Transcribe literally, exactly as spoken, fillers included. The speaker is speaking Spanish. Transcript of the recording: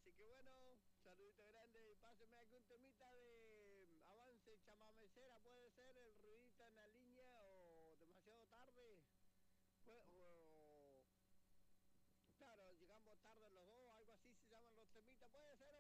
Así que bueno, saludito grande, pásenme algún temita de avance chamamecera, puede ser el ruidito en la línea o demasiado tarde, pues, o claro, llegamos tarde los dos, algo así se llaman los temitas, puede ser